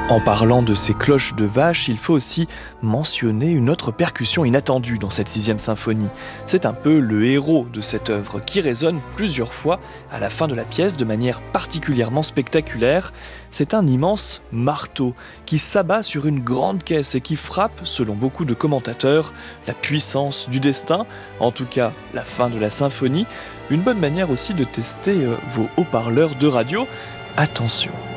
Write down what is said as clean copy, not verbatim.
En parlant de ces cloches de vache, il faut aussi mentionner une autre percussion inattendue dans cette sixième symphonie. C'est un peu le héros de cette œuvre qui résonne plusieurs fois à la fin de la pièce de manière particulièrement spectaculaire. C'est un immense marteau qui s'abat sur une grande caisse et qui frappe, selon beaucoup de commentateurs, la puissance du destin, en tout cas la fin de la symphonie. Une bonne manière aussi de tester vos haut-parleurs de radio. Attention.